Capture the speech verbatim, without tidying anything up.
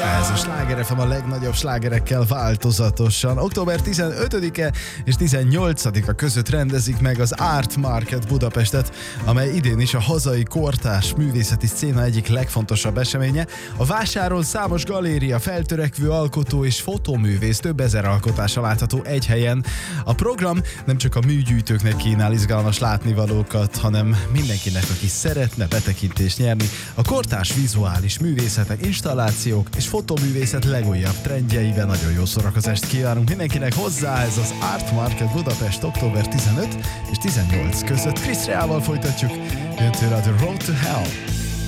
Ez a Sláger ef em a legnagyobb slágerekkel változatosan. október tizenötödike és tizennyolcadika között rendezik meg az Art Market Budapestet, amely idén is a hazai kortárs művészeti szcéna egyik legfontosabb eseménye. A vásáron számos galéria, feltörekvő alkotó és fotóművész több ezer alkotása látható egy helyen. A program nem csak a műgyűjtőknek kínál izgalmas látnivalókat, hanem mindenkinek, aki szeretne betekintést nyerni a kortárs vizuális művészetek, installációk és fotóművészet legújabb trendjeiben. Nagyon jó szórakozást kívánunk mindenkinek hozzá. Ez az Art Market Budapest október tizenöt és tizennyolc között. Chris Reával folytatjuk. Jön tőle a The Road to Hell.